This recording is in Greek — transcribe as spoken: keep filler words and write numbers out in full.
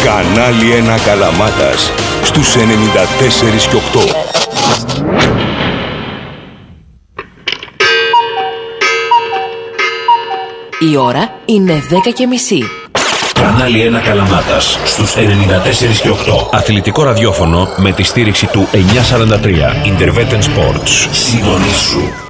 Κανάλι ένα Καλαμάτας στους ενενήντα τέσσερα και οκτώ. Η ώρα είναι δέκα και μισή. Κανάλι ένα Καλαμάτας στους ενενήντα τέσσερα και οκτώ. Αθλητικό ραδιόφωνο με τη στήριξη του εννιακόσια σαράντα τρία Intervetten Sports. Συντονίσου.